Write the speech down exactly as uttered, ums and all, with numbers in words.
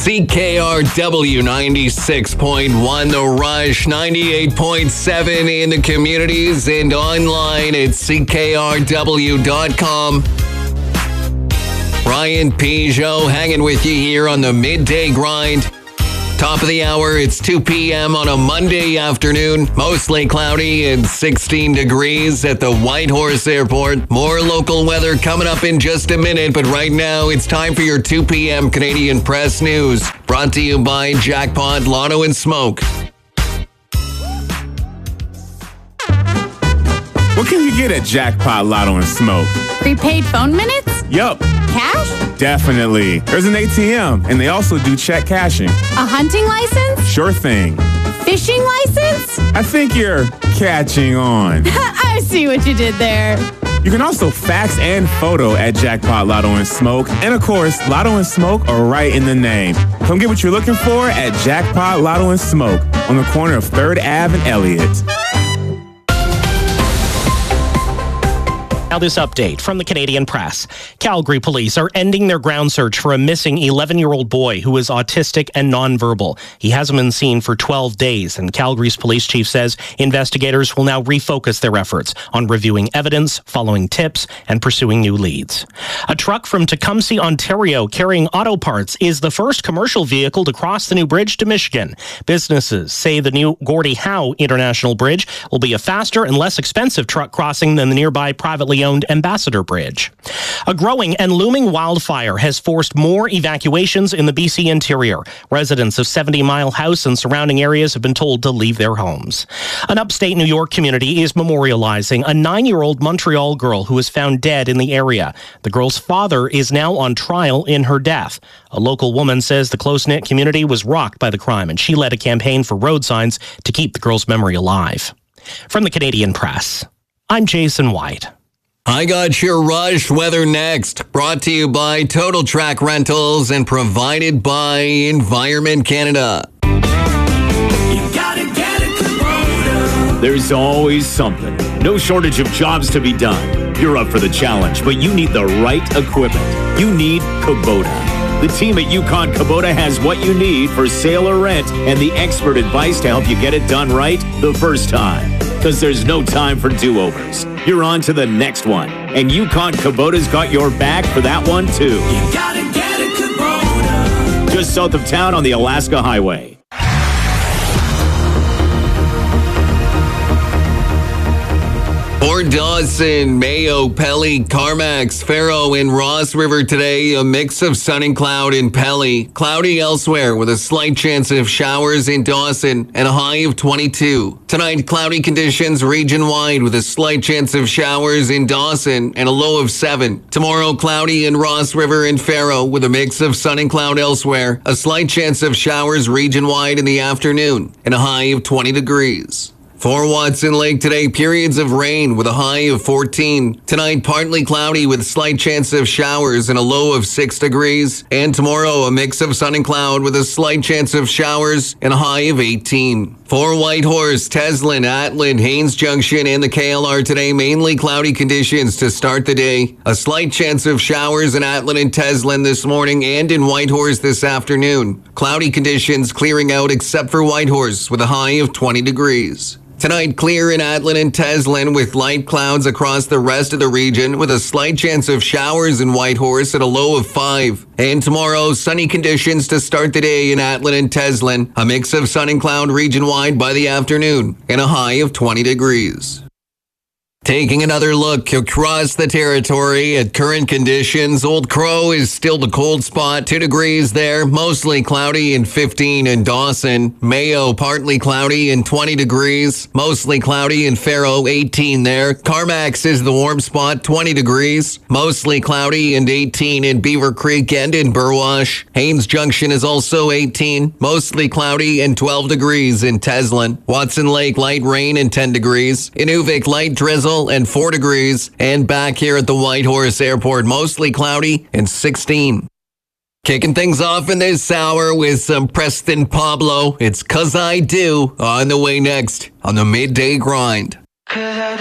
C K R W ninety-six point one, The Rush, ninety-eight point seven in the communities and online at C K R W dot com. Ryan Peugeot hanging with you here on the Midday Grind. Top of the hour, it's two p.m. on a Monday afternoon. Mostly cloudy and sixteen degrees at the Whitehorse Airport. More local weather coming up in just a minute, but right now it's time for your two p.m. Canadian Press News. Brought to you by Jackpot Lotto and Smoke. What can you get at Jackpot Lotto and Smoke? Prepaid phone minutes? Yup. Cash? Definitely. There's an A T M, and they also do check cashing. A hunting license? Sure thing. Fishing license? I think you're catching on. I see what you did there. You can also fax and photo at Jackpot Lotto and Smoke. And of course, Lotto and Smoke are right in the name. Come get what you're looking for at Jackpot Lotto and Smoke on the corner of third Avenue and Elliott. Now this update from the Canadian Press. Calgary police are ending their ground search for a missing eleven-year-old boy who is autistic and nonverbal. He hasn't been seen for twelve days, and Calgary's police chief says investigators will now refocus their efforts on reviewing evidence, following tips, and pursuing new leads. A truck from Tecumseh, Ontario, carrying auto parts is the first commercial vehicle to cross the new bridge to Michigan. Businesses say the new Gordie Howe International Bridge will be a faster and less expensive truck crossing than the nearby privately owned Ambassador Bridge. A growing and looming wildfire has forced more evacuations in the B C interior. Residents of seventy Mile House and surrounding areas have been told to leave their homes. An upstate New York community is memorializing a nine-year-old Montreal girl who was found dead in the area. The girl's father is now on trial in her death. A local woman says the close-knit community was rocked by the crime, and she led a campaign for road signs to keep the girl's memory alive. From the Canadian Press, I'm Jason White. I got your Rush weather next. Brought to you by Total Track Rentals and provided by Environment Canada. You gotta get it, Kubota. There's always something. No shortage of jobs to be done. You're up for the challenge, but you need the right equipment. You need Kubota. The team at Yukon Kubota has what you need for sale or rent and the expert advice to help you get it done right the first time. Because there's no time for do-overs. You're on to the next one. And Yukon Kubota's got your back for that one, too. You gotta get it, Kubota. Just south of town on the Alaska Highway. Port Dawson, Mayo, Pelly, Carmacks, Faro, and Ross River today. A mix of sun and cloud in Pelly. Cloudy elsewhere with a slight chance of showers in Dawson and a high of twenty-two. Tonight, cloudy conditions region-wide with a slight chance of showers in Dawson and a low of seven. Tomorrow, cloudy in Ross River and Faro with a mix of sun and cloud elsewhere. A slight chance of showers region-wide in the afternoon and a high of twenty degrees. For Watson Lake today, periods of rain with a high of fourteen. Tonight, partly cloudy with slight chance of showers and a low of six degrees. And tomorrow, a mix of sun and cloud with a slight chance of showers and a high of eighteen. For Whitehorse, Teslin, Atlin, Haines Junction, and the K L R today, mainly cloudy conditions to start the day. A slight chance of showers in Atlin and Teslin this morning and in Whitehorse this afternoon. Cloudy conditions clearing out except for Whitehorse with a high of twenty degrees. Tonight, clear in Atlin and Teslin with light clouds across the rest of the region with a slight chance of showers in Whitehorse at a low of five. And tomorrow, sunny conditions to start the day in Atlin and Teslin. A mix of sun and cloud region-wide by the afternoon and a high of twenty degrees. Taking another look across the territory at current conditions, Old Crow is still the cold spot, two degrees there, mostly cloudy and fifteen in Dawson. Mayo, partly cloudy and twenty degrees, mostly cloudy in Faro, eighteen there. Carmacks is the warm spot, twenty degrees, mostly cloudy and eighteen in Beaver Creek and in Burwash. Haines Junction is also eighteen, mostly cloudy and twelve degrees in Teslin. Watson Lake, light rain and ten degrees. Inuvik, light drizzle and four degrees. And back here at the Whitehorse Airport, mostly cloudy and sixteen. Kicking things off in this hour with some Preston Pablo. It's 'Cause I Do on the way next on the Midday Grind.